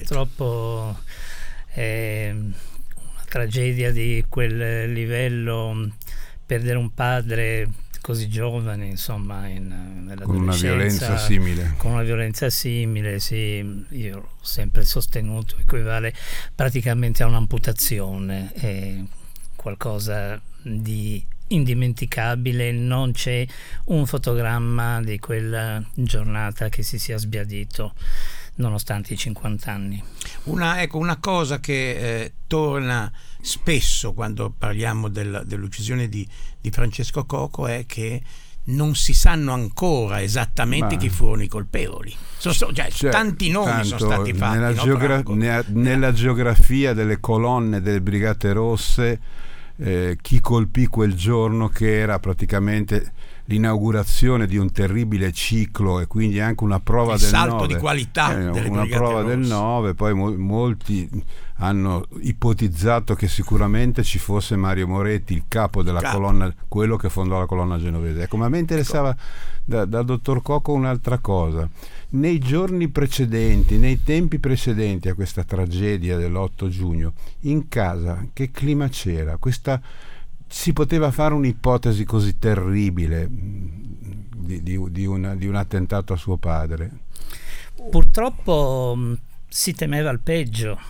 purtroppo è una tragedia di quel livello, perdere un padre così giovane, insomma, nell'adolescenza, con una violenza simile, sì, io l'ho sempre sostenuto, equivale praticamente a un'amputazione, è qualcosa di indimenticabile. Non c'è un fotogramma di quella giornata che si sia sbiadito nonostante i 50 anni. Una cosa che torna spesso quando parliamo dell'uccisione di Francesco Coco è che non si sanno ancora esattamente chi furono i colpevoli. Tanti nomi sono stati fatti. Nella geografia delle colonne delle Brigate Rosse, chi colpì quel giorno, che era praticamente l'inaugurazione di un terribile ciclo e quindi anche una prova del salto 9, di qualità delle una prova Rosse. del 9. Poi molti hanno ipotizzato che sicuramente ci fosse Mario Moretti, il capo della colonna, quello che fondò la colonna genovese. Ecco, ma a me interessava dal dottor Coco un'altra cosa. Nei giorni precedenti, nei tempi precedenti a questa tragedia dell'8 giugno, in casa che clima c'era? Si poteva fare un'ipotesi così terribile di un attentato a suo padre? Purtroppo si temeva il peggio.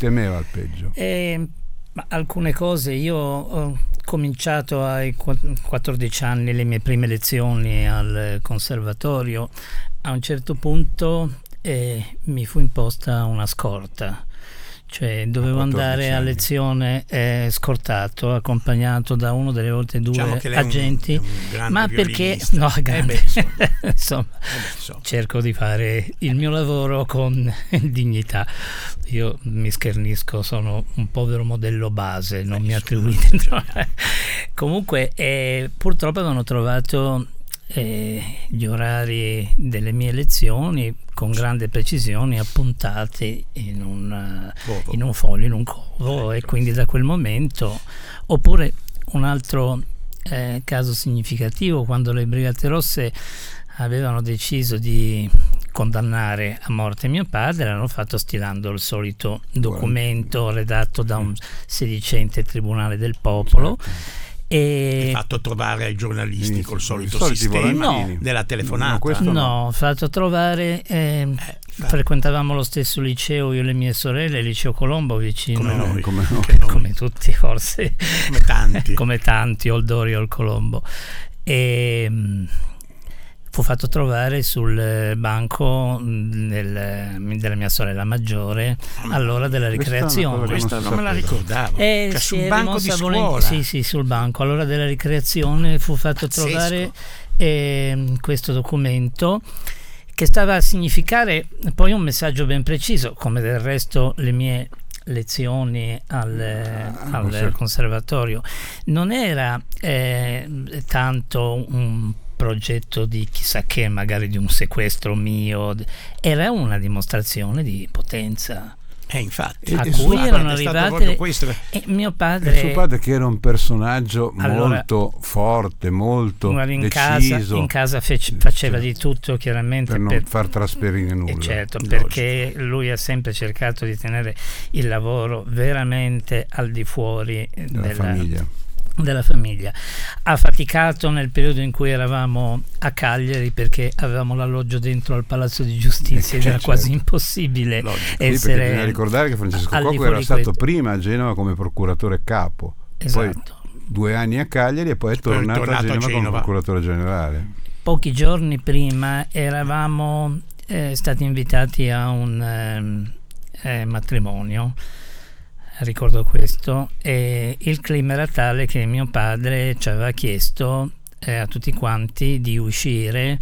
Ma alcune cose, io ho cominciato ai 14 anni le mie prime lezioni al conservatorio. A un certo punto mi fu imposta una scorta, cioè dovevo andare a lezione scortato, accompagnato da uno delle volte due agenti, ma perché grande. Insomma, cerco di fare il mio lavoro con dignità. Io mi schernisco, sono un povero modello base, non mi attribuite. Comunque purtroppo avevano trovato gli orari delle mie lezioni con grande precisione appuntati in un foglio, in un covo, e quindi da quel momento. Oppure un altro caso significativo, quando le Brigate Rosse avevano deciso di condannare a morte mio padre, l'hanno fatto stilando il solito documento redatto da un sedicente tribunale del popolo. E fatto trovare ai giornalisti col solito sistema della telefonata. Fatto trovare. Frequentavamo lo stesso liceo, io e le mie sorelle, il liceo Colombo, vicino, come tutti forse, come tanti, Old Oriol Colombo, e fu fatto trovare sul banco della mia sorella maggiore all'ora della ricreazione. Questa non me la ricordavo. Sul banco di scuola. Sì, sul banco. All'ora della ricreazione fu fatto trovare questo documento, che stava a significare poi un messaggio ben preciso, come del resto le mie lezioni al conservatorio. Non era tanto un progetto di chissà che, magari di un sequestro mio, era una dimostrazione di potenza. Infatti, a cui erano arrivate mio padre, suo padre, che era un personaggio molto forte, molto deciso. In casa faceva di tutto, chiaramente, per non far trasferire nulla. Certo, perché lui ha sempre cercato di tenere il lavoro veramente al di fuori della famiglia. Ha faticato nel periodo in cui eravamo a Cagliari, perché avevamo l'alloggio dentro al Palazzo di Giustizia ed era quasi impossibile essere. Perché bisogna ricordare che Francesco Coco era stato prima a Genova come procuratore capo, poi 2 anni a Cagliari e poi è tornato a Genova come procuratore generale. Pochi giorni prima eravamo stati invitati a un matrimonio, ricordo questo, e il clima era tale che mio padre ci aveva chiesto a tutti quanti di uscire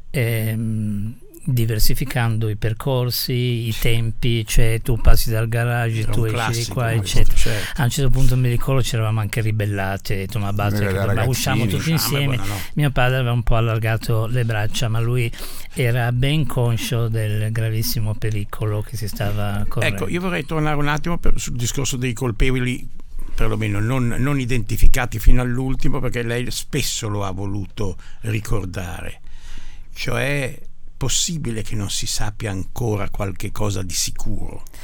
diversificando i percorsi, i tempi, cioè tu passi dal garage, tu esci di qua, eccetera. A un certo punto mi ricordo ci eravamo anche ribellati, ho detto ma basta, ma usciamo tutti insieme. Mio padre aveva un po' allargato le braccia, ma lui era ben conscio del gravissimo pericolo che si stava correndo. Ecco, io vorrei tornare un attimo sul discorso dei colpevoli, perlomeno non identificati fino all'ultimo, perché lei spesso lo ha voluto ricordare. Cioè, possibile che non si sappia ancora qualche cosa di sicuro?